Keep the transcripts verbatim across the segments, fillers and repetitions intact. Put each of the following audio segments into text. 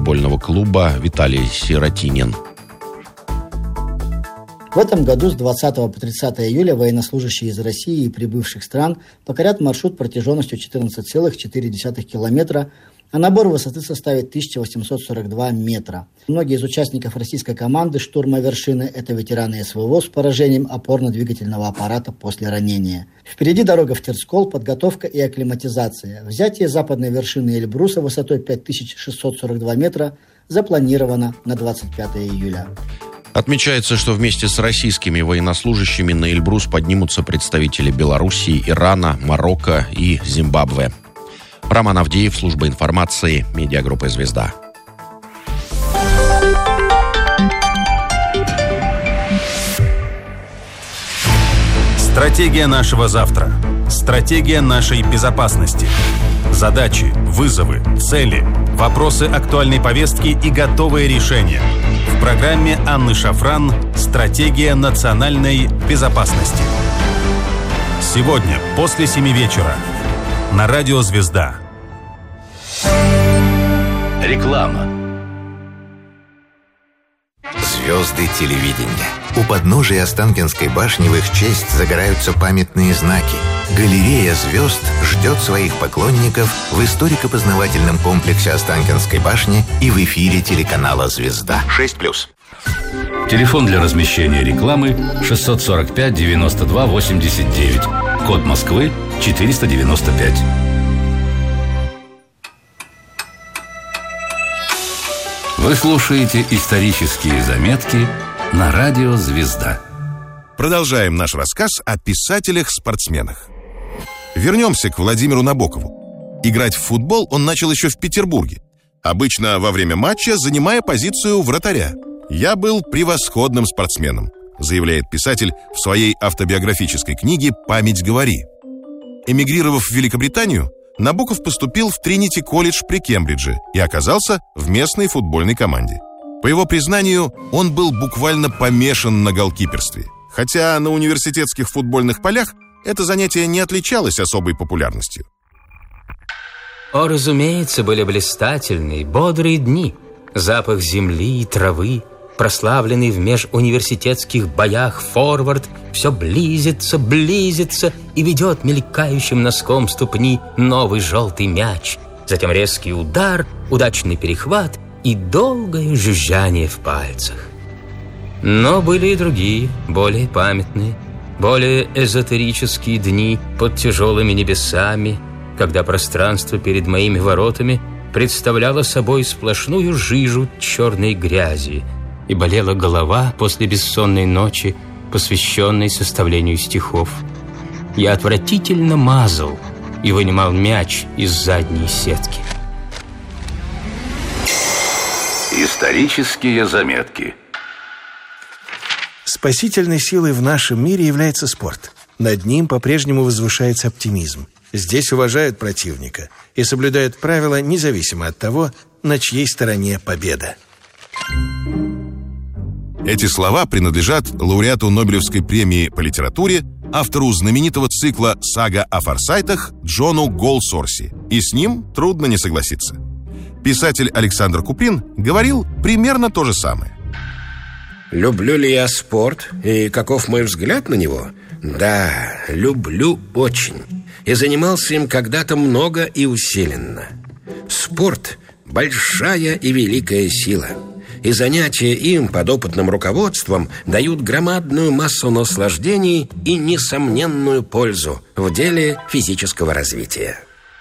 футбольного клуба Виталий Сиротинин. В этом году с двадцатого по тридцатое июля военнослужащие из России и прибывших стран покорят маршрут протяженностью четырнадцать целых четыре десятых километра, а набор высоты составит тысяча восемьсот сорок два метра. Многие из участников российской команды штурма вершины – это ветераны СВО с поражением опорно-двигательного аппарата после ранения. Впереди дорога в Терскол, подготовка и акклиматизация. Взятие западной вершины Эльбруса высотой пять тысяч шестьсот сорок два метра запланировано на двадцать пятое июля. Отмечается, что вместе с российскими военнослужащими на Эльбрус поднимутся представители Белоруссии, Ирана, Марокко и Зимбабве. Роман Авдеев, служба информации, медиагруппа «Звезда». Стратегия нашего завтра. Стратегия нашей безопасности. Задачи, вызовы, цели, вопросы актуальной повестки и готовые решения. В программе Анны Шафран «Стратегия национальной безопасности». Сегодня после семи вечера на радио «Звезда». Реклама. Звезды телевидения. У подножия Останкинской башни в их честь загораются памятные знаки. Галерея звезд ждет своих поклонников в историко-познавательном комплексе Останкинской башни и в эфире телеканала «Звезда». шесть плюс. Телефон для размещения рекламы шестьсот сорок пять девяносто два восемьдесят девять. Код Москвы четыреста девяносто пять. Вы слушаете исторические заметки на радио «Звезда». Продолжаем наш рассказ о писателях-спортсменах. Вернемся к Владимиру Набокову. Играть в футбол он начал еще в Петербурге. Обычно во время матча занимая позицию вратаря. «Я был превосходным спортсменом», заявляет писатель в своей автобиографической книге «Память говори». Эмигрировав в Великобританию, Набоков поступил в Тринити-колледж при Кембридже и оказался в местной футбольной команде. По его признанию, он был буквально помешан на голкиперстве. Хотя на университетских футбольных полях это занятие не отличалось особой популярностью. О, разумеется, были блистательные, бодрые дни. Запах земли и травы, прославленный в межуниверситетских боях форвард, все близится, близится и ведет мелькающим носком ступни новый желтый мяч. Затем резкий удар, удачный перехват и долгое жужжание в пальцах. Но были и другие, более памятные, более эзотерические дни под тяжелыми небесами, когда пространство перед моими воротами представляло собой сплошную жижу черной грязи, и болела голова после бессонной ночи, посвященной составлению стихов. Я отвратительно мазал и вынимал мяч из задней сетки. Исторические заметки. Спасительной силой в нашем мире является спорт. Над ним по-прежнему возвышается оптимизм. Здесь уважают противника и соблюдают правила независимо от того, на чьей стороне победа. Эти слова принадлежат лауреату Нобелевской премии по литературе, автору знаменитого цикла «Сага о форсайтах» Джону Голсорси. И с ним трудно не согласиться. Писатель Александр Куприн говорил примерно то же самое. Люблю ли я спорт и каков мой взгляд на него? Да, люблю очень. И занимался им когда-то много и усиленно. Спорт – большая и великая сила. И занятия им под опытным руководством дают громадную массу наслаждений и несомненную пользу в деле физического развития.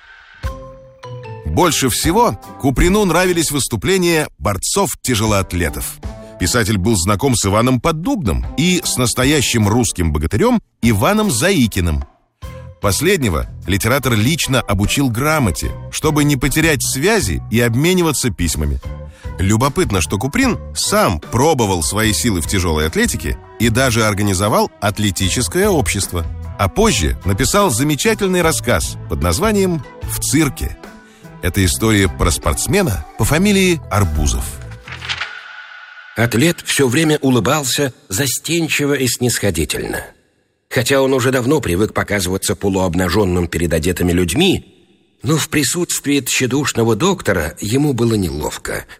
Больше всего Куприну нравились выступления борцов-тяжелоатлетов. Писатель был знаком с Иваном Поддубным и с настоящим русским богатырем Иваном Заикиным. Последнего литератор лично обучил грамоте, чтобы не потерять связи и обмениваться письмами. Любопытно, что Куприн сам пробовал свои силы в тяжелой атлетике и даже организовал атлетическое общество. А позже написал замечательный рассказ под названием «В цирке». Это история про спортсмена по фамилии Арбузов. Атлет все время улыбался застенчиво и снисходительно. Хотя он уже давно привык показываться полуобнаженным перед одетыми людьми, но в присутствии тщедушного доктора ему было неловко.